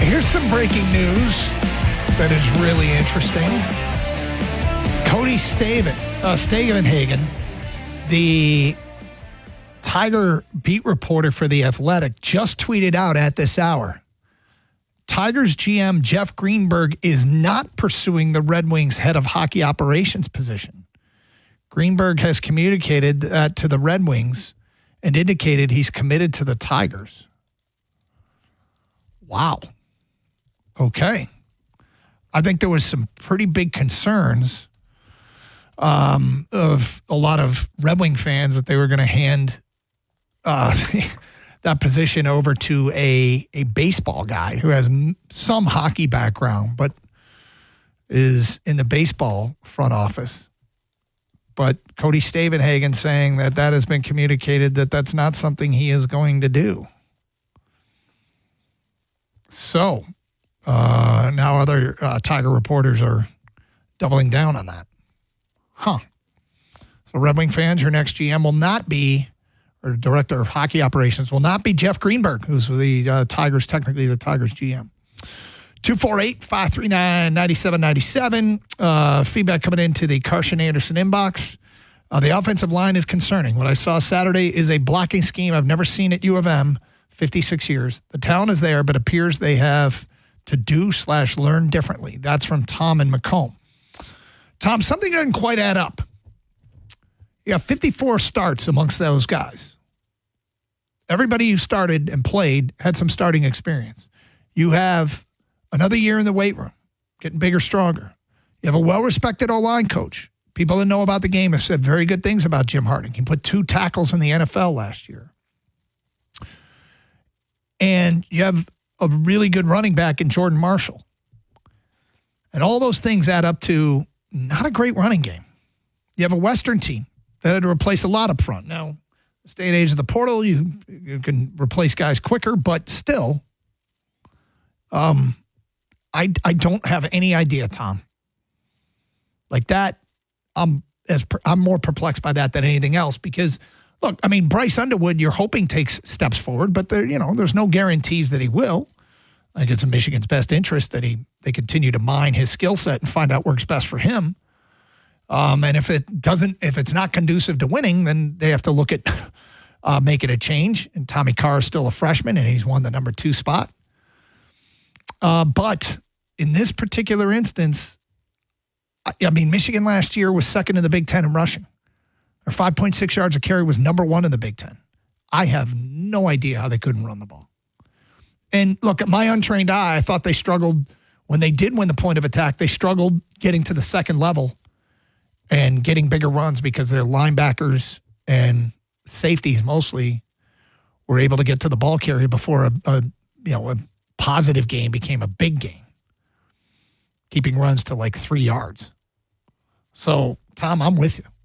here's some breaking news that is really interesting. Cody Stavenhagen, the Tiger beat reporter for The Athletic, just tweeted out at this hour, Tigers GM Jeff Greenberg is not pursuing the Red Wings head of hockey operations position. Greenberg has communicated that to the Red Wings and indicated he's committed to the Tigers. Wow. Okay. I think there was some pretty big concerns of a lot of Red Wing fans that they were going to hand that position over to a baseball guy who has some hockey background, but is in the baseball front office. But Cody Stavenhagen saying that has been communicated that that's not something he is going to do. So now other Tiger reporters are doubling down on that. So Red Wing fans, your next GM will not be, or director of hockey operations will not be Jeff Greenberg, who's the Tigers, technically the Tigers GM. 248-539-9797. Feedback coming into the Carson Anderson inbox. The offensive line is concerning. What I saw Saturday is a blocking scheme I've never seen at U of M, 56 years. The talent is there, but appears they have to do/learn differently. That's from Tom and Macomb. Tom, something doesn't quite add up. You have 54 starts amongst those guys. Everybody who started and played had some starting experience. You have another year in the weight room, getting bigger, stronger. You have a well-respected O-line coach. People that know about the game have said very good things about Jim Harding. He put 2 tackles in the NFL last year. And you have a really good running back in Jordan Marshall. And all those things add up to not a great running game. You have a Western team that had to replace a lot up front. Now, this day and age of the portal, you can replace guys quicker, but still, I don't have any idea, Tom. Like that, I'm more perplexed by that than anything else because, look, I mean, Bryce Underwood, you're hoping takes steps forward, but there's no guarantees that he will. I think it's in Michigan's best interest that they continue to mine his skill set and find out what works best for him. And if it's not conducive to winning, then they have to look at making a change. And Tommy Carr is still a freshman, and he's won the number 2 spot. But in this particular instance, I mean, Michigan last year was second in the Big Ten in rushing. Their 5.6 yards a carry was number 1 in the Big Ten. I have no idea how they couldn't run the ball. And look, at my untrained eye, I thought they struggled when they did win the point of attack. They struggled getting to the second level and getting bigger runs because their linebackers and safeties mostly were able to get to the ball carrier before a positive game became a big game, keeping runs to like 3 yards. So, Tom, I'm with you.